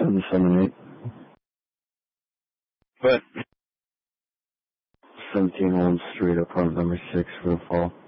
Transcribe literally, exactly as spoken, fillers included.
seven seven eight. But seventeen Elm Street, apartment number six, Roof Hall.